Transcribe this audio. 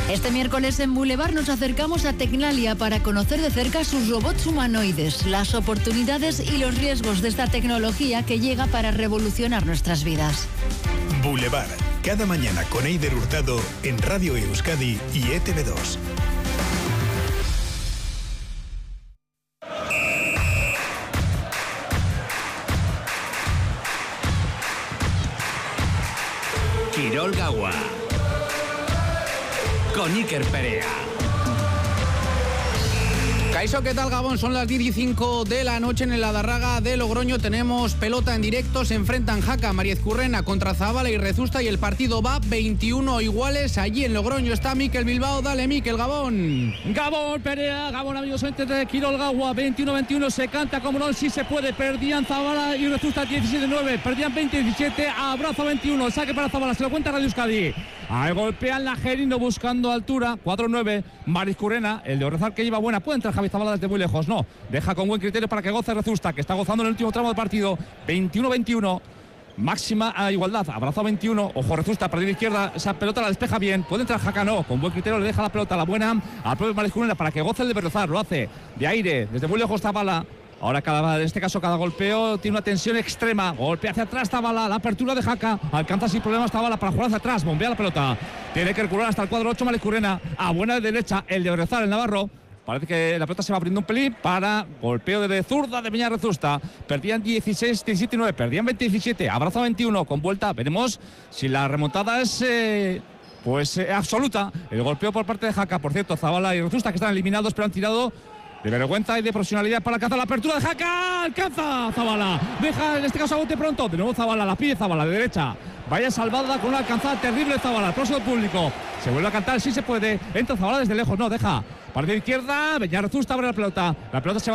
Este miércoles en Boulevard nos acercamos a Tecnalia para conocer de cerca sus robots humanoides, las oportunidades y los riesgos de esta tecnología que llega para revolucionar nuestras vidas. Boulevard, cada mañana con Eider Hurtado en Radio Euskadi y ETV2. Kirol Gaua con Iker Perea. Caixo, ¿qué tal, Gabón? Son las 10:05 de la noche en el Adarraga de Logroño. Tenemos pelota en directo. Se enfrentan Jaca, Mariezcurrena contra Zabala y Rezusta y el partido va 21 iguales. Allí en Logroño está Mikel Bilbao. Dale, Mikel, Gabón. Gabón, Perea, Gabón, amigos oyentes de Kirol Gaua. 21-21 se canta como no, si se puede. Perdían Zabala y Rezusta 17-9. Perdían 20-17. Abrazo 21. El saque para Zabala. Se lo cuenta Radio Euskadi. Ahí golpea el Najerino buscando altura. 4-9. Mariezcurrena, el de Orezar que lleva buena. Puede entrar Javi Zabala desde muy lejos. No, deja con buen criterio para que goce Rezusta, que está gozando en el último tramo del partido. 21-21. Máxima a igualdad. Abrazo 21. Ojo, Rezusta, perdido izquierda. Esa pelota la despeja bien. Puede entrar Jaca, no. Con buen criterio le deja la pelota, la buena, al propio Mariezcurrena para que goce el de Berrozar. Lo hace de aire. Desde muy lejos Zabala. Ahora en este caso cada golpeo tiene una tensión extrema. Golpea hacia atrás Zabala, la apertura de Jaca. Alcanza sin problemas Zabala para jugar hacia atrás. Bombea la pelota. Tiene que recular hasta el cuadro 8 Mariezcurrena. A buena de derecha el de Orezar, el navarro. Parece que la pelota se va abriendo un pelín para golpeo de zurda de Peña Rezusta. Perdían 16-17-9, perdían 20-17. Abrazo 21 con vuelta. Veremos si la remontada es absoluta. El golpeo por parte de Jaca. Por cierto, Zabala y Rezusta que están eliminados pero han tirado de vergüenza y de profesionalidad para alcanzar la apertura de Jaca. Alcanza Zabala. Deja en este caso a bote pronto. De nuevo Zabala, la pide Zabala de derecha. Vaya salvada con una alcanzada terrible Zabala. Próximo público. Se vuelve a cantar, sí se puede. Entra Zabala desde lejos, no, deja. Parte de izquierda, Peña Rezusta abre la pelota. La pelota se va